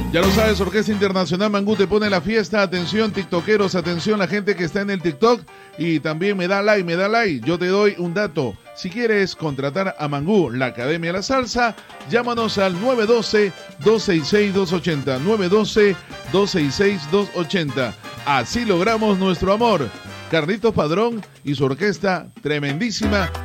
Ya lo sabes, Orquesta Internacional Mangú te pone la fiesta. Atención, tiktokeros, atención, la gente que está en el TikTok y también me da like. Yo te doy un dato. Si quieres contratar a Mangú, la Academia de la Salsa, llámanos al 912-266-280. 912-266-280. Así logramos nuestro amor. Carlitos Padrón y su orquesta tremendísima